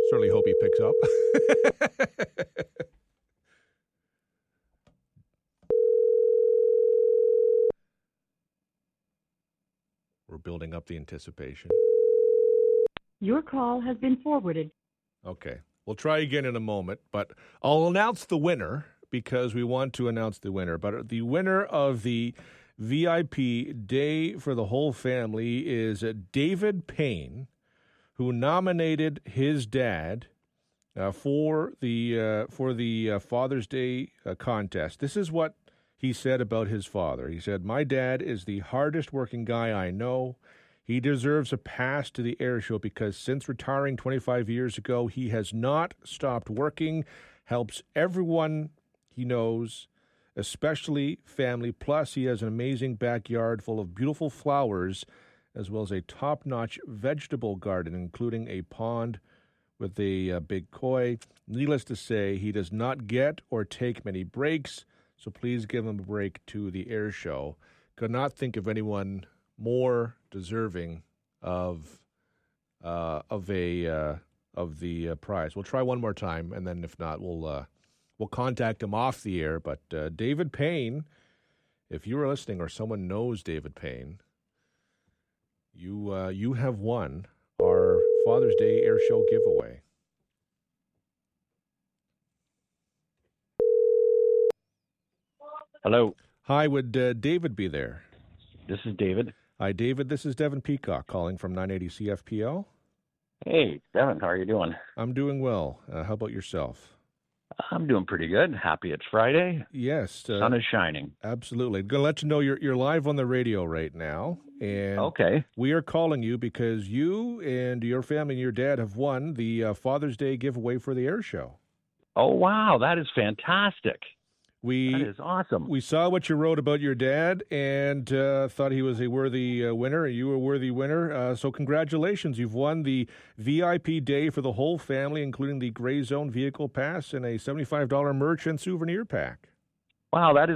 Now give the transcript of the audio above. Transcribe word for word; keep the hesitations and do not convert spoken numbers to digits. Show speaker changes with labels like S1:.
S1: Certainly hope he picks up. We're building up the anticipation.
S2: Your call has been forwarded.
S1: Okay. We'll try again in a moment, but I'll announce the winner because we want to announce the winner. But the winner of the V I P Day for the Whole Family is David Payne, who nominated his dad uh, for the uh, for the uh, Father's Day uh, contest. This is what he said about his father. He said, "My dad is the hardest working guy I know. He deserves a pass to the air show because since retiring twenty-five years ago, he has not stopped working, helps everyone he knows, especially family. Plus, he has an amazing backyard full of beautiful flowers, as well as a top-notch vegetable garden, including a pond with a, a big koi. Needless to say, he does not get or take many breaks, so please give him a break to the air show. Could not think of anyone more deserving of uh, of a uh, of the uh, prize. We'll try one more time, and then if not, we'll uh, we'll contact him off the air. But uh, David Payne, if you are listening or someone knows David Payne, you uh, you have won our Father's Day Air Show giveaway.
S3: Hello.
S1: Hi, would uh, David be there?
S3: This is David.
S1: Hi, David. This is Devin Peacock calling from nine eighty C F P L.
S3: Hey, Devin. How are you doing?
S1: I'm doing well. Uh, how about yourself?
S3: I'm doing pretty good. Happy it's Friday.
S1: Yes. Uh,
S3: Sun is shining.
S1: Absolutely. Going to let you know you're you're live on the radio right now. And
S3: okay.
S1: We are calling you because you and your family and your dad have won the uh, Father's Day giveaway for the air show.
S3: Oh, wow. That is fantastic.
S1: We,
S3: that is awesome.
S1: We saw what you wrote about your dad and uh, thought he was a worthy uh, winner. You were a worthy winner. Uh, so congratulations. You've won the V I P Day for the whole family, including the Gray Zone Vehicle Pass and a seventy-five dollars merch and souvenir pack.
S3: Wow, that is